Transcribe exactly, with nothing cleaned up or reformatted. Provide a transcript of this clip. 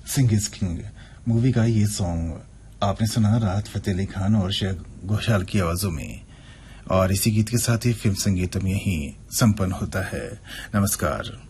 Singh is king movie का ये song आपने सुना राहत फतेह अली खान और श्रेया घोषाल की आवाजों में। और इसी गीत के साथ ही फिल्म संगीतम यही संपन्न होता है। नमस्कार।